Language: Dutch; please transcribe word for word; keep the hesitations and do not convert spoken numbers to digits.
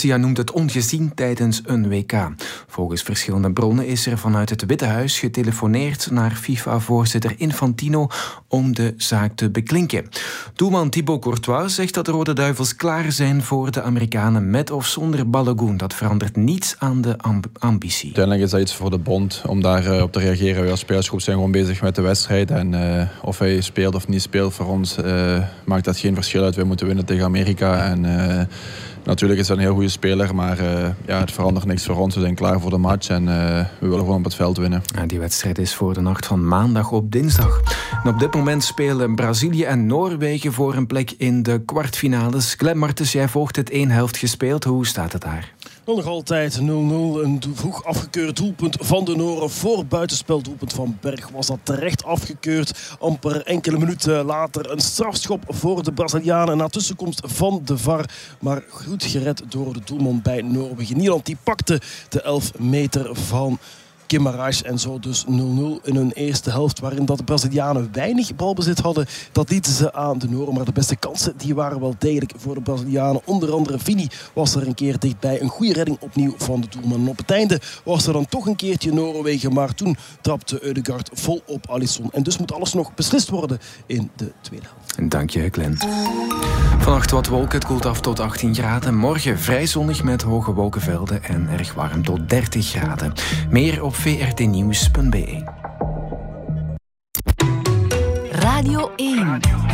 Garcia noemt het ongezien tijdens een W K. Volgens verschillende bronnen is er vanuit het Witte Huis getelefoneerd naar FIFA-voorzitter Infantino om de zaak te beklinken. Doelman Thibaut Courtois zegt dat de Rode Duivels klaar zijn voor de Amerikanen met of zonder Balogun. Dat verandert niets aan de amb- ambitie. Uiteindelijk is dat iets voor de bond om daar uh, op te reageren. Wij als spelersgroep zijn gewoon bezig met de wedstrijd. En uh, of hij speelt of niet speelt, voor ons uh, maakt dat geen verschil uit. Wij moeten winnen tegen Amerika. En uh, natuurlijk is dat een heel goede speler. Maar uh, ja, het verandert niks voor ons. We zijn klaar voor de match. En uh, we willen gewoon op het veld winnen. Ja, die wedstrijd is voor de nacht van maandag op dinsdag. En op dit moment spelen Brazilië en Noorwegen voor een plek in de kwartfinales. Glenn Martens, jij volgt het één helft gespeeld. Hoe staat het daar? Nog altijd nul nul. Een vroeg afgekeurd doelpunt van de Noren. Voor buitenspeldoelpunt van Berg was dat terecht afgekeurd. Amper enkele minuten later een strafschop voor de Brazilianen. Na tussenkomst van de V A R. Maar goed gered door de doelman bij Noorwegen. Nederland die pakte de elf meter van Guimarães en zo dus nul nul in hun eerste helft, waarin dat de Brazilianen weinig balbezit hadden. Dat lieten ze aan de Noren, maar de beste kansen die waren wel degelijk voor de Brazilianen. Onder andere Vini was er een keer dichtbij. Een goede redding opnieuw van de doelman. En op het einde was er dan toch een keertje Noorwegen, maar toen trapte Ødegaard vol op Alisson. En dus moet alles nog beslist worden in de tweede helft. Dank je, Glenn. Vannacht wat wolken, het koelt af tot achttien graden. Morgen vrij zonnig met hoge wolkenvelden en erg warm tot dertig graden. Meer op v r t nieuws punt b e. Radio één.